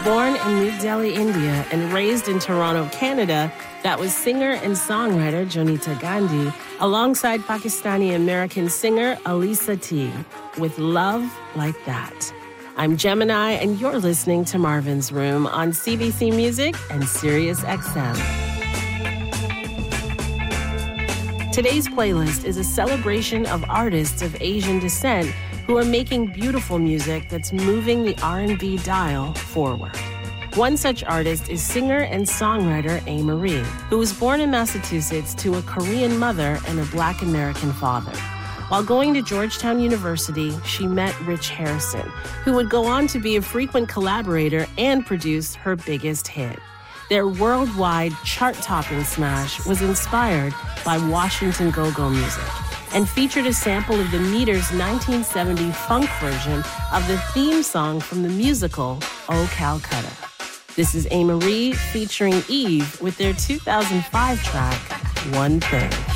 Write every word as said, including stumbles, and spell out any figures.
Born in New Delhi, India, and raised in Toronto, Canada, that was singer and songwriter Jonita Gandhi, alongside Pakistani-American singer Alisa T, with Love Like That. I'm Gemini, and you're listening to Marvin's Room on C B C Music and Sirius X M. Today's playlist is a celebration of artists of Asian descent who are making beautiful music that's moving the R and B dial forward. One such artist is singer and songwriter A. Marie, who was born in Massachusetts to a Korean mother and a Black American father. While going to Georgetown University, she met Rich Harrison, who would go on to be a frequent collaborator and produce her biggest hit. Their worldwide chart-topping smash was inspired by Washington Go-Go music and featured a sample of the Meters' nineteen seventy funk version of the theme song from the musical Oh Calcutta. This is A. Marie featuring Eve with their two thousand five track, One Thing.